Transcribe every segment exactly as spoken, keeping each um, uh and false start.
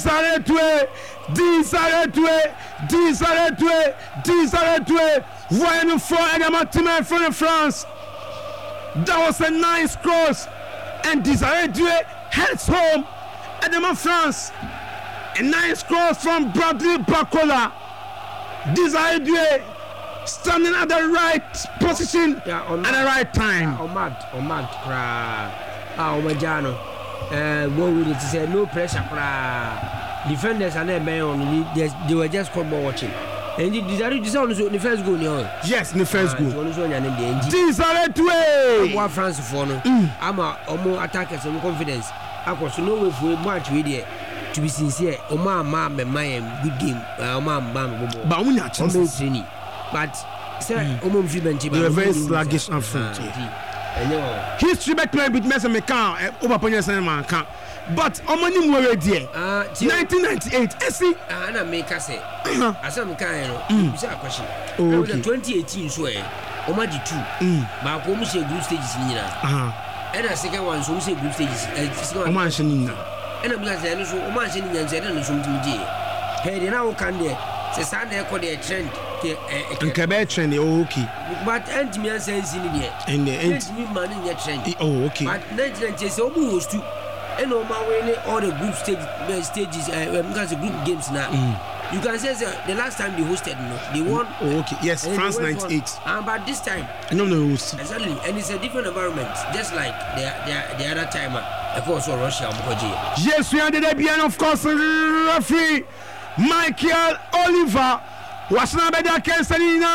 Disaretue, Disaretue, Disaretue, Disaretue. Voyons for Edamatima from France. That was a nice cross. And Disaretue heads home. Edema France. A nice cross from Bradley Bacola. Disaretue standing at the right position yeah, at the right time. Omad, Omad, cry. Ah, Omajano. Uh, what would it say? No pressure, cry. Defenders are not on. They, they were just football watching. And Disaretue, this is the first goal. Yes, the first goal. Disaretue. I'm France for no. I'm a more attackers and confidence. I was no way for a match with it. To be sincere, Oma ma me my good game. Oma bam bobo. But we not chance. But sir, Oma fi bench. They were very sluggish and front. History back to with Messi Mekan over Ponyas and Mankan. But Oma ni mo ready. nineteen ninety-eight. Esi. Ah na make us say. Asam kan no. You say a question. Okay. twenty eighteen so eh. Oma di two. Ba ko mu say group stages ni na. Ah. And a second one so mu say group stages. Oma nshi ni na. And I'm going to say, "Oman is in the end of something." Hey, now can they say Sunday? Could they trend? And Quebec trend, okay. But end me and says in the end, the end me man in your trend. Oh, okay. But nineteen ninety-eight, almost two. And no man, all the group stage stages, because the group games now. You can say the last time they hosted, no, they won. Oh, okay. Yes, France ninety-eight. And but this time, no, no, exactly. And it's a different environment, just like the the, the other time. Of course, Russia. Yes, we are the debut, of course, referee Michael Oliver was not better Kenselina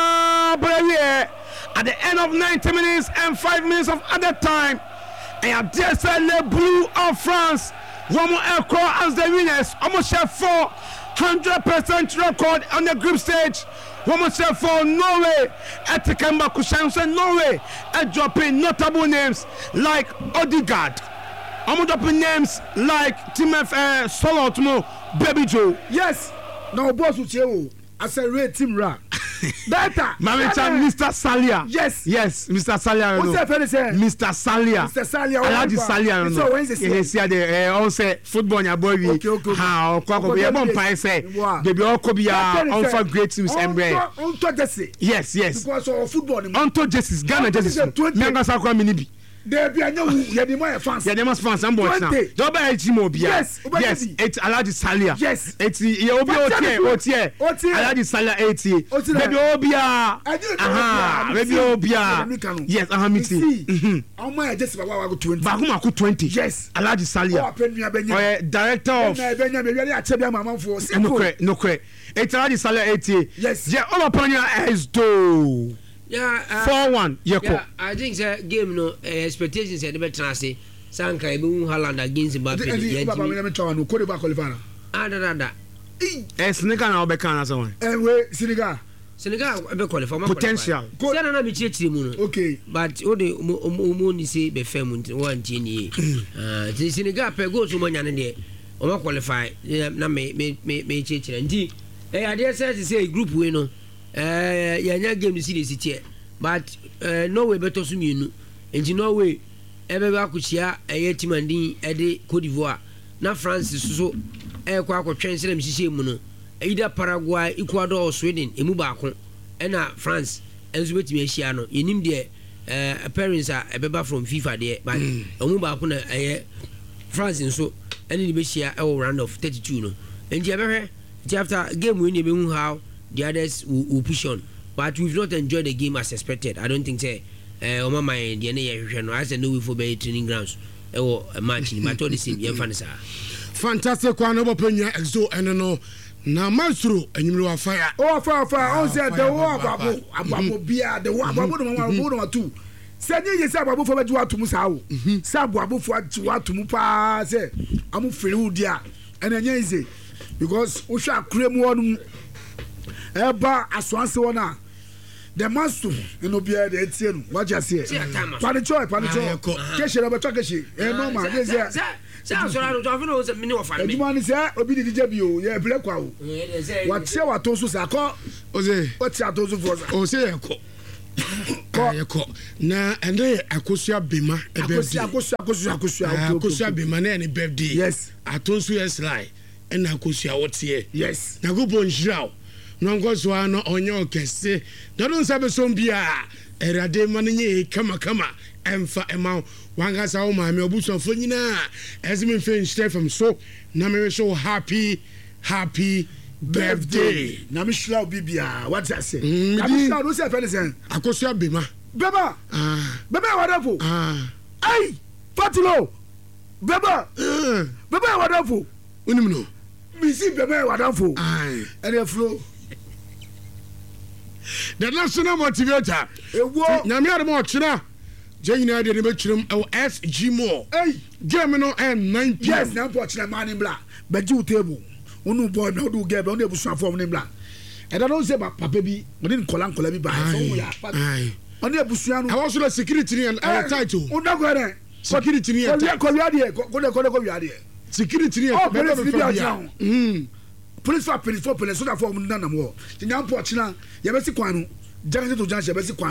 at the end of ninety minutes and five minutes of other time. And I dare say the blue of France. One more aircraft as the winners. Almost have four hundred percent record on the group stage. One more share for Norway at the Kamba Kushanse Norway and dropping notable names like Odegaard. I'm dropping names like Timothy uh, Solotmo, Baby Joe. Yes. Now, boss, you I said, red Tim Ra. Better. Maricha, Mister Salia. Yes. Yes, Mister Salia. What's that for say? Mister Salia. Mister Salia. Alaji Salia. So when is yes, yeah, the on say football ya boy. Okay, okay. How kwako be bon pai say. Baby oko be on for great teams embre. On to Jesse. Yes, yes. Because of football. On to Jesse, Ghana Jesse. Nyanga sakwa minibi. There be a new Yadima fans. Yadima fans, I'm watching now. Don't buy Jimobia. Yes, yes. It's Alaji Salia. Yes. It's Yobia Otie, Otie. Alaji Salia eighty. Baby Obia. Aha, baby Obia. Yes, aha, me see. How much just about twenty? Bakuma ku twenty. Yes. Alaji Salia. Oh, director of. No correct, no correct. It's Alaji Salia eighty. Yes. Yeah, all upon your eyes do. Yeah, uh, four one. Yeah, I think the game no uh, expectations are the better. Say Sanka Ibu Holland against Mbappe. Ah, da da da. Eh, Senegal na obeka so one. Eh, we Senegal. Senegal be qualify. Potential. Sana na bi chechire mu no. Okay. But o de o ni say be fam one tie ni. Ah, the Senegal pe go so manya ne de. O ma qualify na me me me chechire. Ndi eh ade say group we no. Eh yanya game si dey sit but uh, Norway better so mienu enti Norway ebe ba kuchia eye timandin e de Cote d'Ivoire na France so e kwa akotwen se dem hihye mu no either Paraguay, Ecuador or Sweden emu ba ko e na France enzo betimi ahia no yenim de eh appearance a ebeba from FIFA de but emu ba ko na eye France nso ene ni be hia e round of thirty-two no enti ebehwe after game we ni be hu how the others will, will push on, but we've not enjoyed the game as expected. I don't think say uh Oma my the no as a no for be training grounds or a match but all the same yeah fantastic one over penya exo and no na maestro enyimro wa fire oh fire fire on say the war ababo ababo bia the war ababo no ababo no two say ye say ababo for be atum sa wo say ababo for atum pa say amu fere wo dia and enya easy because wo hwa akrem wonum eba aswanse wona the master no be the etie no what you say panicho panicho keshe na beto keshe eh normal dey say say so na to afino say mini ofan me eduma ni say obi di dj bi o ye ble kwa o what say what to so say ko o say what say to so for o say ko ko ko na ende akosua bema e birthday akosua akosua akosua akosua bema na any birthday yes atonso yes lie ɛna akosua wɔteɛ yes nyankopɔn nhyira wo na nkɔ so a no ɔnyɛ ɔkɛse dɔdo nsa bɛsom biaa ɛwurade ma no nyɛ kamakama ɛmfa ɛma wo wankasa wo maame ɔbusuafoɔ nyinaa ɛsɛ memfɛ nhyira fam so na mewehwɛ wo happy happy birthday na mehyira wo bibia wate ase Mm, na medi- mehyira wo sɛ fɛ ne sɛn akosua bema bɛba ah bɛba yɛ wadafo ah ai fatilo bɛba ah bɛba yɛ wadafo wonim no misi bɛba yɛ wadafo ai ɛne afuro the national motivator ɛwuo nyame ade ma ɔkyena gya nyinaa deɛ ne bɛkyerɛm ɛwɔ S G Mall ei game no ɛ nine p yes m na mpɔ kyerɛ maa ne bla bɛgye wo table wone bɔ na wode wo gɛ bɛ wone abusuafoɔ ne bla ɛda no sɛ ba- papa bi ɔne nkɔla nkɔla bi baɛ sɛ woyɛ apa ai ɔne abusua no ɛwɔ so na security ne ɛyɛ title wodakɔ dɛ security ne yɛ tight kɔwia deɛ kɔdɛ kɔdɛ kɔwia deɛ security ne Oh, yɛ police bɛbɛ ni bi bɛfa agyina bia ho. mm police fa police fo police sojafoɔ ɔmo nenam hɔ nti nyampɔ ɔkyena yɛbɛsi kwan no junction to junction yɛbɛsi kwan